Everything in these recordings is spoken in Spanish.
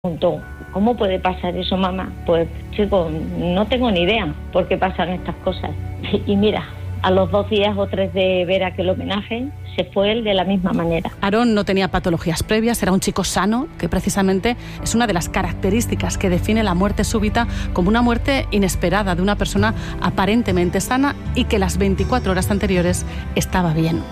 Preguntó, ¿cómo puede pasar eso, mamá? Pues, chico, no tengo ni idea por qué pasan estas cosas. Y mira, a los 2 días o 3 de ver aquel homenaje, se fue él de la misma manera. Aarón no tenía patologías previas, era un chico sano, que precisamente es una de las características que define la muerte súbita como una muerte inesperada de una persona aparentemente sana y que las 24 horas anteriores estaba bien.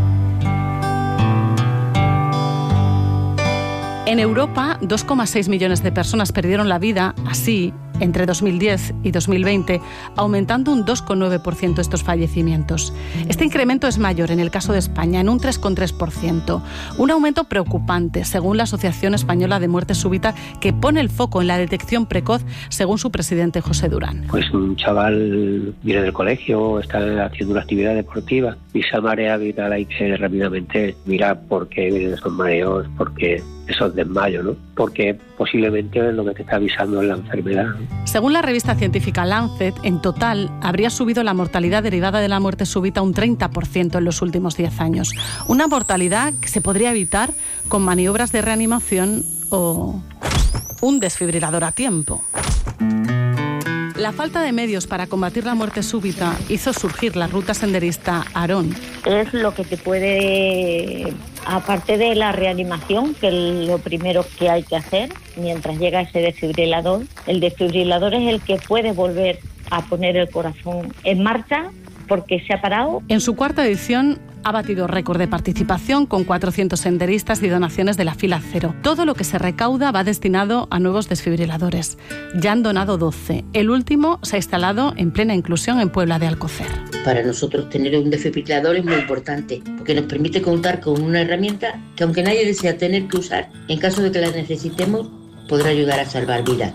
En Europa, 2,6 millones de personas perdieron la vida así entre 2010 y 2020, aumentando un 2,9% estos fallecimientos. Este incremento es mayor en el caso de España, en un 3,3%. Un aumento preocupante, según la Asociación Española de Muerte Súbita, que pone el foco en la detección precoz, según su presidente José Durán. Pues un chaval viene del colegio, está haciendo una actividad deportiva y esa marea vital hay que rápidamente mirar por qué vienen esos mareos, por qué esos desmayos, ¿no? Porque posiblemente lo que te está avisando es la enfermedad, ¿no? Según la revista científica Lancet, en total habría subido la mortalidad derivada de la muerte súbita un 30% en los últimos 10 años. Una mortalidad que se podría evitar con maniobras de reanimación o un desfibrilador a tiempo. La falta de medios para combatir la muerte súbita hizo surgir la ruta senderista Aarón. Es lo que te puede, aparte de la reanimación, que es lo primero que hay que hacer mientras llega ese desfibrilador. El desfibrilador es el que puede volver a poner el corazón en marcha porque se ha parado. En su cuarta edición ha batido récord de participación con 400 senderistas y donaciones de la fila cero. Todo lo que se recauda va destinado a nuevos desfibriladores. Ya han donado 12. El último se ha instalado en plena inclusión en Puebla de Alcocer. Para nosotros tener un desfibrilador es muy importante porque nos permite contar con una herramienta que, aunque nadie desea tener que usar, en caso de que la necesitemos, podrá ayudar a salvar vidas.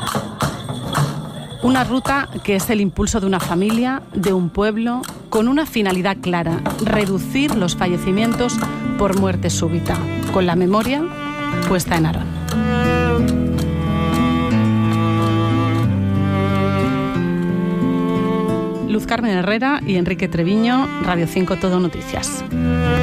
Una ruta que es el impulso de una familia, de un pueblo, con una finalidad clara: reducir los fallecimientos por muerte súbita, con la memoria puesta en Aarón. Luz Carmen Herrera y Enrique Treviño, Radio 5 Todo Noticias.